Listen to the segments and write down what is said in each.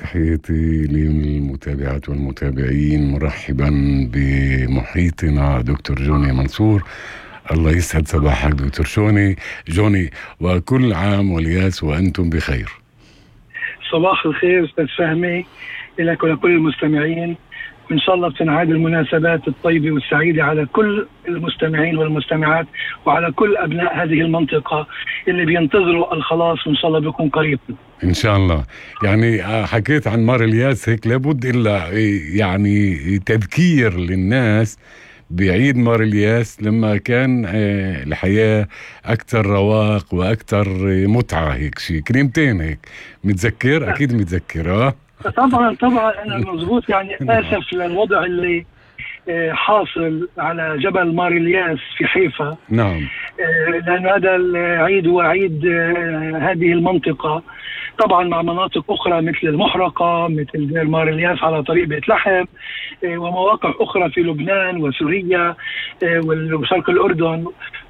تحياتي للمتابعات والمتابعين، مرحبا بمحيطنا دكتور جوني منصور. الله يسعد صباحك دكتور جوني، وكل عام والياس وأنتم بخير. صباح الخير أستاذ فهمي لك ولكل المستمعين، وإن شاء الله بتنعاد المناسبات الطيبة والسعيدة على كل المستمعين والمستمعات وعلى كل أبناء هذه المنطقة اللي بينتظروا الخلاص، وإن شاء الله بيكون قريب إن شاء الله. يعني حكيت عن مار الياس، هيك لابد إلا يعني تذكير للناس بعيد مار الياس لما كان الحياة أكثر رواق وأكثر متعة، هيك شيء كلمتين هيك. متذكر؟ أكيد متذكر. طبعا أنا مضبوط. يعني آسف للوضع اللي حاصل على جبل مار الياس في حيفا. نعم. لأن هذا العيد هو عيد هذه المنطقة، طبعا مع مناطق أخرى مثل المحرقة، مثل دير مار الياس على طريق بيت لحم، ومواقع أخرى في لبنان وسوريا وشرق الأردن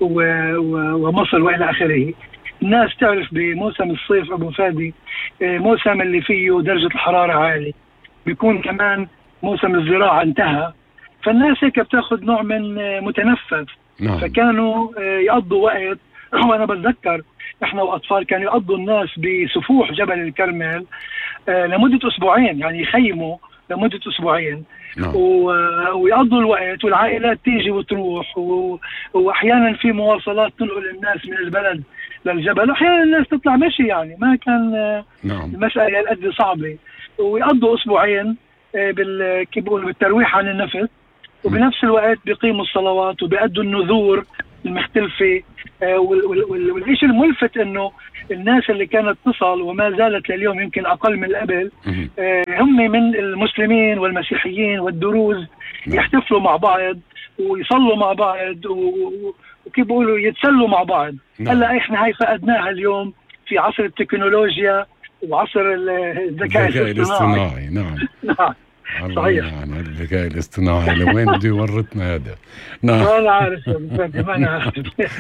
ومصر وإلى آخره. الناس تعرف بموسم الصيف أبو فادي موسم اللي فيه درجة الحرارة عالي، بيكون كمان موسم الزراعة انتهى، فالناس هيك بتاخذ نوع من متنفس. نعم. فكانوا يقضوا وقت، وأنا بتذكر احنا واطفال كانوا يقضوا الناس بسفوح جبل الكرمل لمدة أسبوعين، يعني يخيموا لمدة أسبوعين. نعم. ويقضوا الوقت، والعائلات تيجي وتروح، واحيانا في مواصلات تنقل الناس من البلد للجبل، واحيانا الناس تطلع مشي، يعني ما كان نعم. المسألة قد صعبة. ويقضوا أسبوعين كيف بيقولوا بالترويح عن النفس، وبنفس الوقت بيقيموا الصلوات وبيأدوا النذور المختلفة. والشيء الملفت انه الناس اللي كانت تصل وما زالت لليوم يمكن اقل من قبل هم من المسلمين والمسيحيين والدروز، يحتفلوا مع بعض ويصلوا مع بعض وكيف بيقولوا يتسلوا مع بعض. هلا احنا هاي فقدناها اليوم في عصر التكنولوجيا وعصر الذكاء الاصطناعي. نعم. نعم صحيح. يعني الذكاء الاصطناعي لوين بده يورطنا هذا؟ نعم. ما انا عارف ما انا عارف.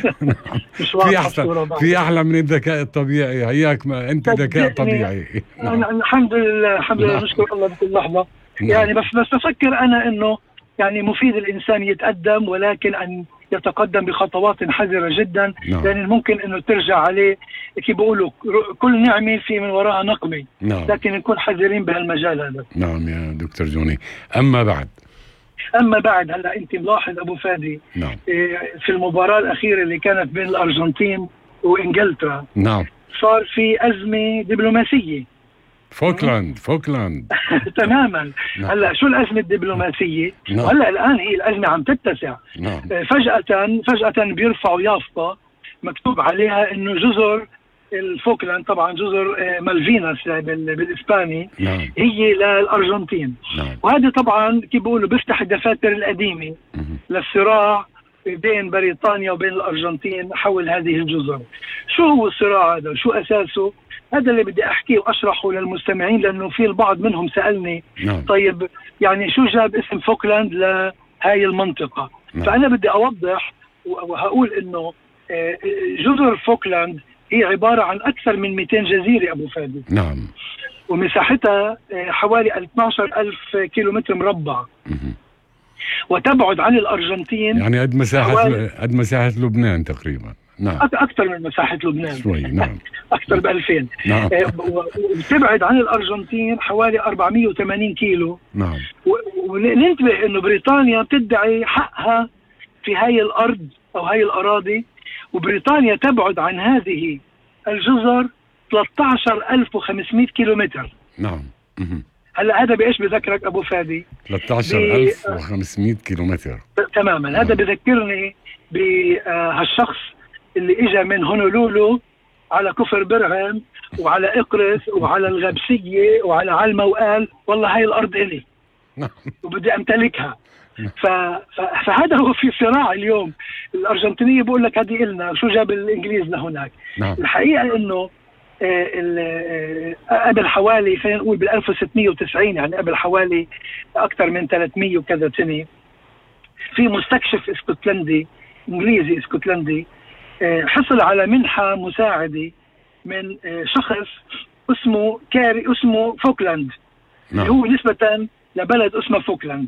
في احلى من الذكاء الطبيعي، هياك ما انت ذكاء طبيعي. الحمد لله نشكر الله بكل لحظه. يعني بس بفكر انا انه يعني مفيد الانسان يتقدم، ولكن ان يتقدم بخطوات حذرة جدا. نعم. لأن ممكن أنه ترجع عليه كي بيقولوا كل نعمة في من وراءها نقمة. نعم. لكن نكون حذرين بهالمجال هذا. نعم يا دكتور جوني. أما بعد هلا أنت ملاحظ أبو فادي. نعم. في المباراة الأخيرة اللي كانت بين الأرجنتين وإنجلترا. نعم. صار في أزمة دبلوماسية. فوكلاند تماما. نعم. هلا شو الأزمة الدبلوماسية؟ نعم. وهلا الآن هي الأزمة عم تتسع. نعم. فجأة بيرفعوا يافطة مكتوب عليها إنه جزر الفوكلاند، طبعا جزر مالفيناس بالإسباني. نعم. هي للأرجنتين. نعم. وهذا طبعا كيف بيقولوا بيفتح الدفاتر القديمة للصراع بين بريطانيا وبين الأرجنتين حول هذه الجزر. شو هو الصراع هذا؟ شو أساسه؟ هذا اللي بدي أحكيه وأشرحه للمستمعين، لأنه في البعض منهم سألني. نعم. طيب يعني شو جاب اسم فوكلاند لهاي المنطقة؟ نعم. فأنا بدي أوضح وهقول إنه جزر فوكلاند هي عبارة عن أكثر من 200 جزيرة أبو فادي. نعم. ومساحتها حوالي 12,000 كيلومتر مربع. وتبعد عن الأرجنتين يعني قد مساحة لبنان تقريبا. نعم. أكثر من مساحة لبنان شوي. نعم. أكثر ب2000. نعم. وتبعد عن الأرجنتين حوالي 480 كيلو. نعم. وننتبه إنه بريطانيا بتدعي حقها في هاي الأرض أو هاي الأراضي، وبريطانيا تبعد عن هذه الجزر 13,500 كيلومتر. نعم. هلا هذا بإيش بذكرك أبو فادي؟ 13,500 كيلومتر. تماما. هذا بذكرني بهالشخص اللي اجى من هونولولو على كفر برهم وعلى اقرس وعلى الغبسية وعلى علمة وقال والله هاي الارض الي وبدي امتلكها. فهذا هو في صراع اليوم. الارجنتينية بقول لك هذه إلنا، شو جاب الانجليز لهناك؟ الحقيقة انه قبل حوالي خلينا نقول بال 1690، يعني قبل حوالي اكثر من 300 وكذا سنة، في مستكشف اسكتلندي انجليزي اسكتلندي حصل على منحة مساعدة من شخص اسمه فوكلاند. نعم. هو نسبة لبلد اسمه فوكلاند.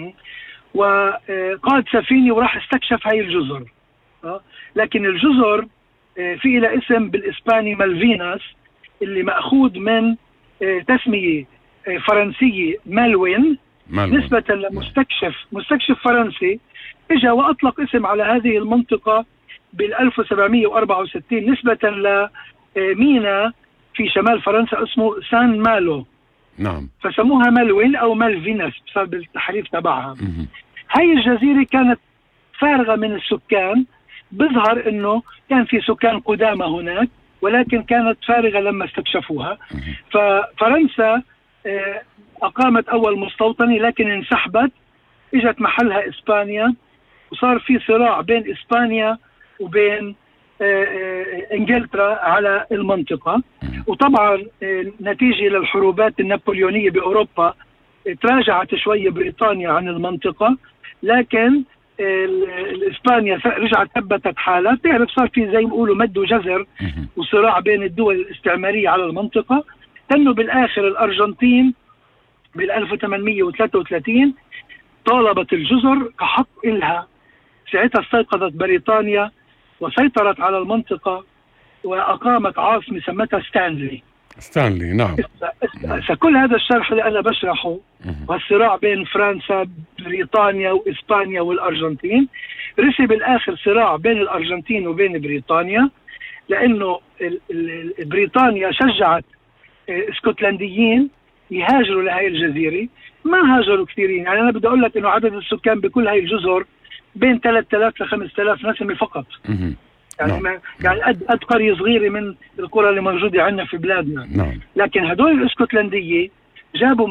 وقاد سفينة وراح استكشف هاي الجزر. لكن الجزر في لها اسم بالإسباني مالفيناس، اللي مأخوذ من تسمية فرنسية مالوين، نسبة لمستكشف فرنسي اجى واطلق اسم على هذه المنطقة بال 1764 نسبة لمينا في شمال فرنسا اسمه سان مالو. نعم. فسموها مالوين او مالفيناس بسبب التحريف تبعها. هاي الجزيرة كانت فارغة من السكان، بظهر انه كان في سكان قدامى هناك، ولكن كانت فارغة لما استكشفوها. ففرنسا أقامت أول مستوطنة لكن انسحبت، إجت محلها إسبانيا، وصار في صراع بين إسبانيا وبين إنجلترا على المنطقة. وطبعا نتيجة للحروبات النابليونية بأوروبا تراجعت شوية بريطانيا عن المنطقة، لكن إسبانيا رجعت ثبتت حالها. تعرف صار في زي ما يقولوا مد وجزر وصراع بين الدول الاستعمارية على المنطقة. تنو بالآخر الأرجنتين بال 1833 طالبت الجزر كحق إلها. ساعتها استيقظت بريطانيا وسيطرت على المنطقة وأقامت عاصمة سمتها ستانلي. نعم. كل هذا الشرح اللي أنا بشرحه والصراع بين فرنسا بريطانيا وإسبانيا والأرجنتين رسي بالآخر صراع بين الأرجنتين وبين بريطانيا، لأنه بريطانيا شجعت اسكتلنديين يهاجروا لهي الجزيرة. ما هاجروا كثيرين، يعني أنا بدي أقول لك إنه عدد السكان بكل هاي الجزر بين 3000 ل 5000 نسمة فقط. يعني يعني قد قرية صغيرة من القرى اللي موجودة عندنا في بلادنا. نعم. لكن هدول الاسكتلندية جابوا